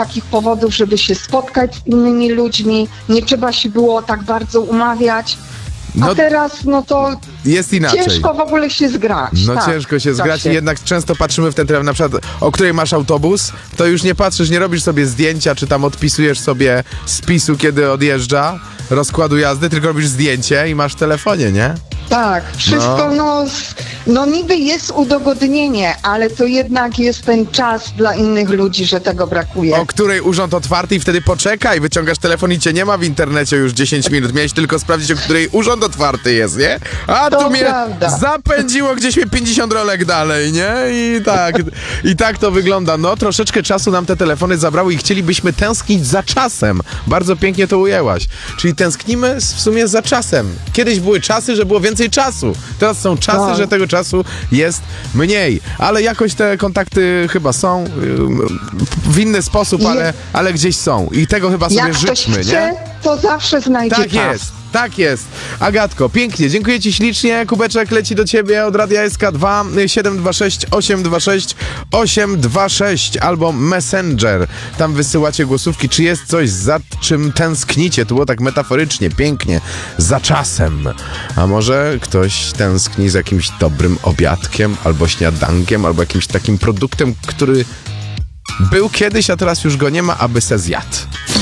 takich powodów, żeby się spotkać z innymi ludźmi, nie trzeba się było tak bardzo umawiać. A teraz, no to jest inaczej. Ciężko w ogóle się zgrać. No tak, ciężko się zgrać i jednak często patrzymy w ten telefon, na przykład o której masz autobus, to już nie patrzysz, nie robisz sobie zdjęcia, czy tam odpisujesz sobie spisu, kiedy odjeżdża, rozkładu jazdy, tylko robisz zdjęcie i masz w telefonie, nie? Tak, wszystko no niby jest udogodnienie, ale to jednak jest ten czas dla innych ludzi, że tego brakuje. O której urząd otwarty i wtedy poczekaj, wyciągasz telefon i cię nie ma w internecie już 10 minut. Miałeś tylko sprawdzić, o której urząd otwarty jest, nie? A to tu mnie prawda. zapędziło gdzieś mnie 50 rolek dalej, nie? I tak to wygląda. No, troszeczkę czasu nam te telefony zabrały i chcielibyśmy tęsknić za czasem. Bardzo pięknie to ujęłaś. Czyli tęsknimy w sumie za czasem. Kiedyś były czasy, że było więcej czasu. Teraz są czasy, że tego czasu jest mniej. Ale jakoś te kontakty chyba są w inny sposób, ale gdzieś są. I tego chyba sobie Jak ktoś życzmy, chce, nie? to zawsze znajdzie Tak czas. jest. Tak jest. Agatko, pięknie. Dziękuję ci ślicznie. Kubeczek leci do ciebie od Radia SK2 726 826 826 albo Messenger. Tam wysyłacie głosówki. Czy jest coś, za czym tęsknicie? To było tak metaforycznie, pięknie. Za czasem. A może ktoś tęskni z jakimś dobrym obiadkiem, albo śniadankiem, albo jakimś takim produktem, który był kiedyś, a teraz już go nie ma, aby se zjadł.